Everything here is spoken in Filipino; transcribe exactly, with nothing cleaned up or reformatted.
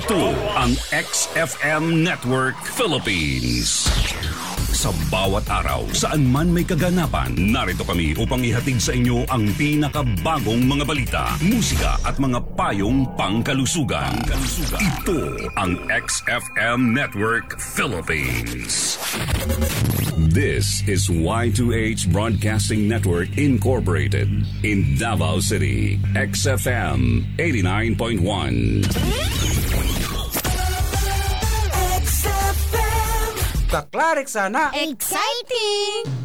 Ito ang X F M Network Philippines. Sa bawat araw, saan man may kaganapan, narito kami upang ihatid sa inyo ang pinakabagong mga balita, musika at mga payong pangkalusugan. Ito ang X F M Network Philippines. This is Y two H Broadcasting Network Incorporated in Davao City. X F M eighty-nine point one. Kaklarik sana. Exciting!